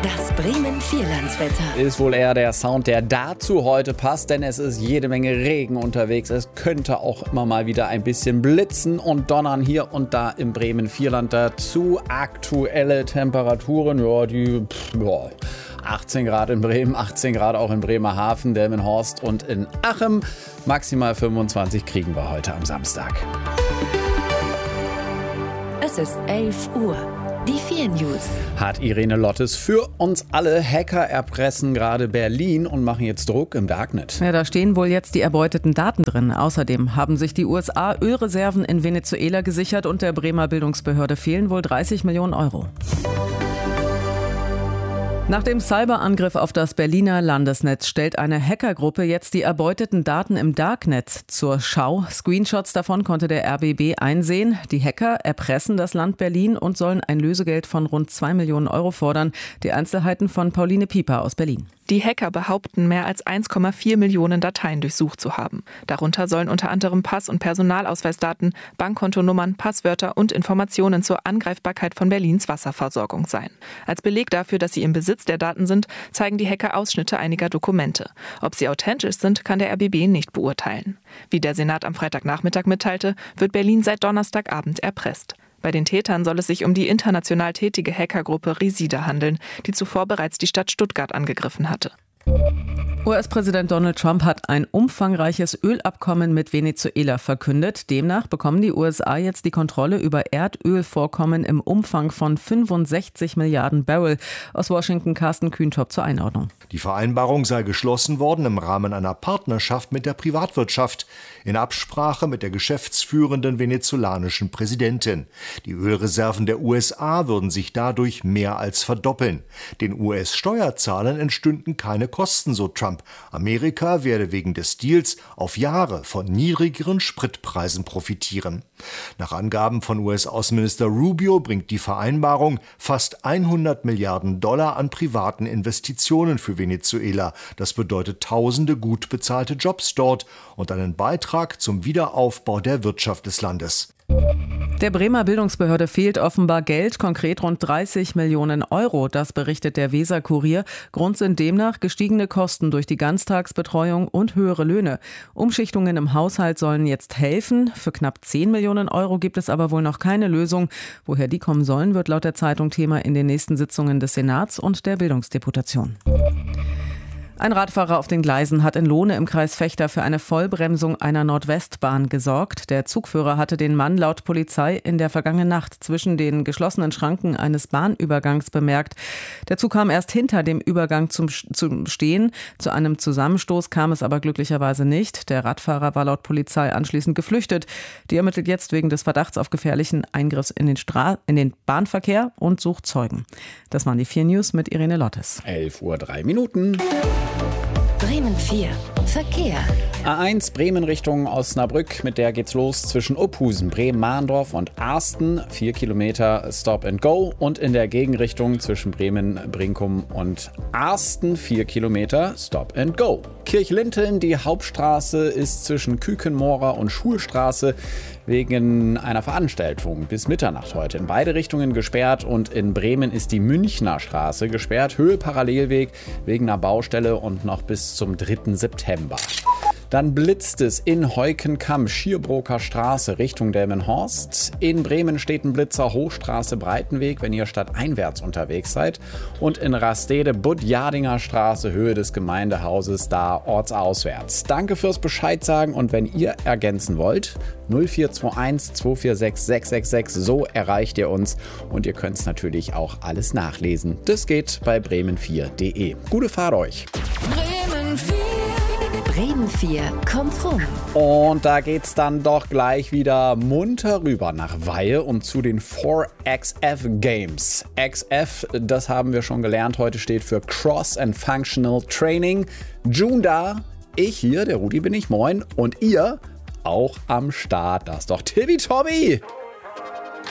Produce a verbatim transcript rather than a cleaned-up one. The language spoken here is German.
Das Bremen-Vierlandswetter. Ist wohl eher der Sound, der dazu heute passt, denn es ist jede Menge Regen unterwegs. Es könnte auch immer mal wieder ein bisschen blitzen und donnern hier und da im Bremen-Vierland. Dazu aktuelle Temperaturen, ja, die pff, ja, achtzehn Grad in Bremen, achtzehn Grad auch in Bremerhaven, Delmenhorst und in Achim. Maximal fünfundzwanzig kriegen wir heute am Samstag. Es ist elf Uhr. Die vier News. Hat Irene Lottes für uns alle. Hacker erpressen gerade Berlin und machen jetzt Druck im Darknet. Ja, da stehen wohl jetzt die erbeuteten Daten drin. Außerdem haben sich die U S A Ölreserven in Venezuela gesichert und der Bremer Bildungsbehörde fehlen wohl dreißig Millionen Euro. Nach dem Cyberangriff auf das Berliner Landesnetz stellt eine Hackergruppe jetzt die erbeuteten Daten im Darknet zur Schau. Screenshots davon konnte der R B B einsehen. Die Hacker erpressen das Land Berlin und sollen ein Lösegeld von rund zwei Millionen Euro fordern. Die Einzelheiten von Pauline Pieper aus Berlin. Die Hacker behaupten, mehr als eins Komma vier Millionen Dateien durchsucht zu haben. Darunter sollen unter anderem Pass- und Personalausweisdaten, Bankkontonummern, Passwörter und Informationen zur Angreifbarkeit von Berlins Wasserversorgung sein. Als Beleg dafür, dass sie im Besitz der Daten sind, zeigen die Hacker Ausschnitte einiger Dokumente. Ob sie authentisch sind, kann der R B B nicht beurteilen. Wie der Senat am Freitagnachmittag mitteilte, wird Berlin seit Donnerstagabend erpresst. Bei den Tätern soll es sich um die international tätige Hackergruppe Resida handeln, die zuvor bereits die Stadt Stuttgart angegriffen hatte. U S-Präsident Donald Trump hat ein umfangreiches Ölabkommen mit Venezuela verkündet. Demnach bekommen die U S A jetzt die Kontrolle über Erdölvorkommen im Umfang von fünfundsechzig Milliarden Barrel. Aus Washington Carsten Kühntop zur Einordnung. Die Vereinbarung sei geschlossen worden im Rahmen einer Partnerschaft mit der Privatwirtschaft in Absprache mit der geschäftsführenden venezolanischen Präsidentin. Die Ölreserven der U S A würden sich dadurch mehr als verdoppeln. Den U S-Steuerzahlern entstünden keine Kosten, so Trump. Amerika werde wegen des Deals auf Jahre von niedrigeren Spritpreisen profitieren. Nach Angaben von U S-Außenminister Rubio bringt die Vereinbarung fast hundert Milliarden Dollar an privaten Investitionen für Venezuela. Das bedeutet tausende gut bezahlte Jobs dort und einen Beitrag zum Wiederaufbau der Wirtschaft des Landes. Der Bremer Bildungsbehörde fehlt offenbar Geld, konkret rund dreißig Millionen Euro. Das berichtet der Weser-Kurier. Grund sind demnach gestiegene Kosten durch die Ganztagsbetreuung und höhere Löhne. Umschichtungen im Haushalt sollen jetzt helfen. Für knapp zehn Millionen Euro gibt es aber wohl noch keine Lösung. Woher die kommen sollen, wird laut der Zeitung Thema in den nächsten Sitzungen des Senats und der Bildungsdeputation. Ein Radfahrer auf den Gleisen hat in Lohne im Kreis Vechta für eine Vollbremsung einer Nordwestbahn gesorgt. Der Zugführer hatte den Mann laut Polizei in der vergangenen Nacht zwischen den geschlossenen Schranken eines Bahnübergangs bemerkt. Der Zug kam erst hinter dem Übergang zum, zum Stehen. Zu einem Zusammenstoß kam es aber glücklicherweise nicht. Der Radfahrer war laut Polizei anschließend geflüchtet. Die ermittelt jetzt wegen des Verdachts auf gefährlichen Eingriffs in den, Stra- in den Bahnverkehr und sucht Zeugen. Das waren die vier News mit Irene Lottes. elf Uhr drei Minuten. Bremen vier. Verkehr. A eins Bremen Richtung Osnabrück, mit der geht's los zwischen Uphusen, Bremen-Mahndorf und Arsten. Vier Kilometer Stop and Go. Und in der Gegenrichtung zwischen Bremen, Brinkum und Arsten vier Kilometer Stop and Go. Kirchlinteln, die Hauptstraße ist zwischen Kükenmoorer und Schulstraße wegen einer Veranstaltung bis Mitternacht heute in beide Richtungen gesperrt und in Bremen ist die Münchner Straße gesperrt, Höhe Parallelweg wegen einer Baustelle und noch bis zum dritten September. Dann blitzt es in Heukenkamp, Schierbroker Straße Richtung Delmenhorst. In Bremen steht ein Blitzer, Hochstraße, Breitenweg, wenn ihr stadteinwärts unterwegs seid. Und in Rastede, Butt-Jardinger Straße, Höhe des Gemeindehauses, da ortsauswärts. Danke fürs Bescheid sagen und wenn ihr ergänzen wollt, null vier zwei eins zwei vier sechs sechs sechs sechs, so erreicht ihr uns. Und ihr könnt es natürlich auch alles nachlesen. Das geht bei bremen vier punkt de. Gute Fahrt euch! Bremen vier. Bremen vier kommt rum. Und da geht's dann doch gleich wieder munter rüber nach Weihe und zu den vier X F Games. X F, das haben wir schon gelernt, heute steht für Cross and Functional Training. June da, ich hier, der Rudi bin ich, moin. Und ihr auch am Start. Das ist doch Tibi Tobi.